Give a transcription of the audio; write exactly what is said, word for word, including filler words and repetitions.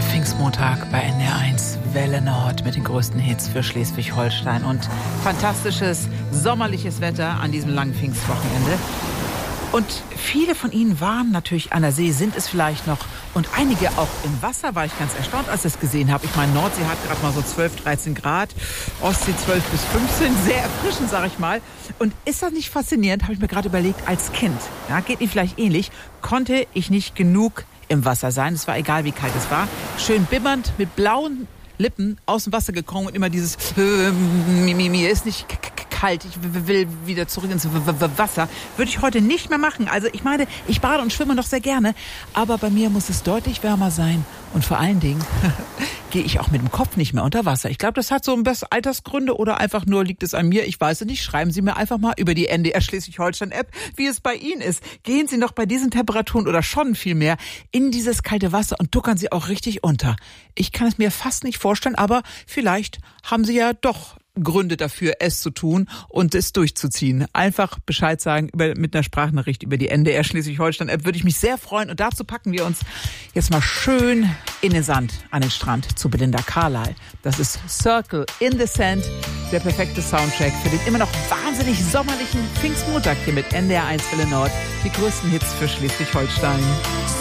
Der Pfingstmontag bei N D R eins Welle Nord mit den größten Hits für Schleswig-Holstein und fantastisches sommerliches Wetter an diesem langen Pfingstwochenende. Und viele von Ihnen waren natürlich an der See, sind es vielleicht noch, und einige auch im Wasser. War ich ganz erstaunt, als ich das gesehen habe. Ich meine, Nordsee hat gerade mal so zwölf, dreizehn Grad, Ostsee zwölf bis fünfzehn, sehr erfrischend, sag ich mal. Und ist das nicht faszinierend, habe ich mir gerade überlegt, als Kind, ja, geht Ihnen vielleicht ähnlich, konnte ich nicht genug im Wasser sein. Es war egal, wie kalt es war. Schön bimmernd, mit blauen Lippen aus dem Wasser gekommen und immer dieses äh, mir ist nicht k- k- kalt, ich w- will wieder zurück ins w- w- Wasser. Würde ich heute nicht mehr machen. Also ich meine, ich bade und schwimme noch sehr gerne, aber bei mir muss es deutlich wärmer sein und vor allen Dingen gehe ich auch mit dem Kopf nicht mehr unter Wasser. Ich glaube, das hat so ein bisschen Altersgründe oder einfach nur liegt es an mir. Ich weiß es nicht. Schreiben Sie mir einfach mal über die N D R Schleswig-Holstein-App, wie es bei Ihnen ist. Gehen Sie noch bei diesen Temperaturen oder schon viel mehr in dieses kalte Wasser und duckern Sie auch richtig unter. Ich kann es mir fast nicht vorstellen, aber vielleicht haben Sie ja doch Gründe dafür, es zu tun und es durchzuziehen. Einfach Bescheid sagen über, mit einer Sprachnachricht über die N D R Schleswig-Holstein-App. Würde ich mich sehr freuen. Und dazu packen wir uns jetzt mal schön in den Sand an den Strand zu Belinda Carlisle. Das ist Circle in the Sand, der perfekte Soundtrack für den immer noch wahnsinnig sommerlichen Pfingstmontag hier mit N D R eins Welle Nord. Die größten Hits für Schleswig-Holstein.